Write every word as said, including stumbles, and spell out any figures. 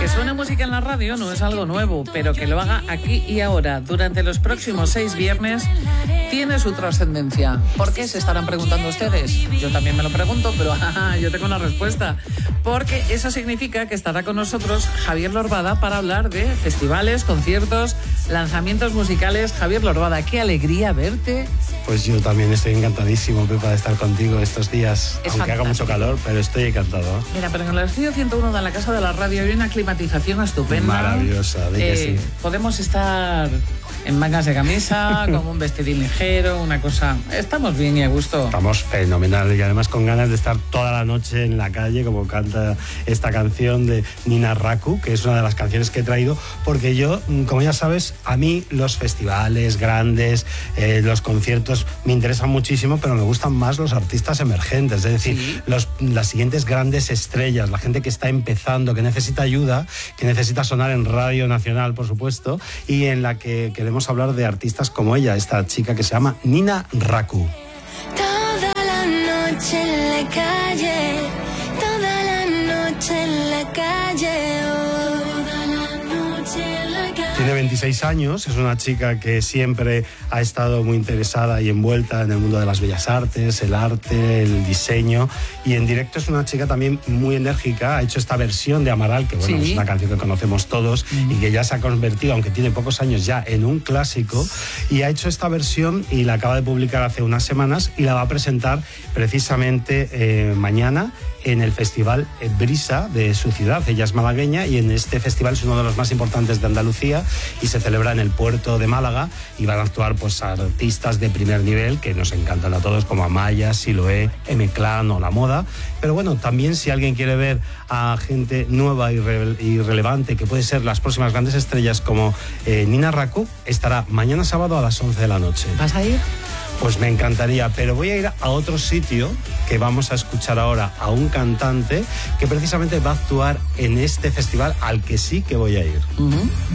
Que suene música en la radio no es algo nuevo, pero que lo haga aquí y ahora, durante los próximos seis viernes, tiene su trascendencia. ¿Por qué? Se estarán preguntando ustedes. Yo también me lo pregunto, pero ah, yo tengo la respuesta. Porque eso significa que estará con nosotros Javier Lorbada para hablar de festivales, conciertos, lanzamientos musicales. Javier Lorbada, qué alegría verte. Pues yo también estoy encantadísimo, Pepa, de estar contigo estos días, es aunque fantástico. haga mucho calor, pero estoy encantado. Mira, pero en el estudio ciento uno de la Casa de la Radio hay una climatización estupenda. Maravillosa, de que eh, sí. Podemos estar en mangas de camisa, con un vestidín ligero, una cosa... Estamos bien y a gusto. Estamos fenomenal y además con ganas de estar toda la noche en la calle, como canta esta canción de Nina Raku, que es una de las canciones que he traído, porque yo, como ya sabes, a mí los festivales grandes, eh, los conciertos me interesan muchísimo, pero me gustan más los artistas emergentes, es decir, ¿Sí? los, las siguientes grandes estrellas, la gente que está empezando, que necesita ayuda, que necesita sonar en Radio Nacional, por supuesto, y en la que queremos hablar de artistas como ella, esta chica que se llama Nina Raku. Toda la noche en la calle, toda la noche en la calle, oh, toda la noche en la calle. Tiene veintiséis años, es una chica que siempre ha estado muy interesada y envuelta en el mundo de las bellas artes, el arte, el diseño, y en directo es una chica también muy enérgica. Ha hecho esta versión de Amaral, que bueno, sí. es una canción que conocemos todos mm. y que ya se ha convertido, aunque tiene pocos años ya, en un clásico, y ha hecho esta versión y la acaba de publicar hace unas semanas y la va a presentar precisamente eh, mañana en el Festival Brisa de su ciudad. Ella es malagueña y en este festival es uno de los más importantes de Andalucía y se celebra en el puerto de Málaga, y van a actuar pues artistas de primer nivel que nos encantan a todos, como Amaya, Siloé, M-Clan o La Moda. Pero bueno, también si alguien quiere ver a gente nueva y, re y relevante, que puede ser las próximas grandes estrellas como eh, Nina Raku, estará mañana sábado a las once de la noche. ¿Vas a ir? Pues me encantaría, pero voy a ir a otro sitio que vamos a escuchar ahora a un cantante que precisamente va a actuar en este festival al que sí que voy a ir. Uh-huh.